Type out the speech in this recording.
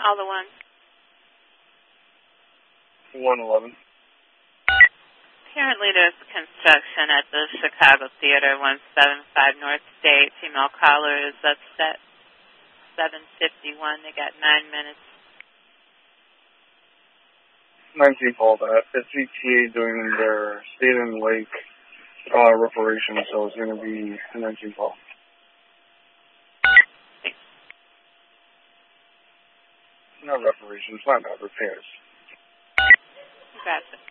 All the ones. 111. Apparently there's construction at the Chicago Theater, 175 North State. Female caller is upset. 7:51. They got 9 minutes. 19 call that. It's ETA doing their State and Lake reparation, so it's going to be a 19 call. Not reparations, not repairs. Gotcha.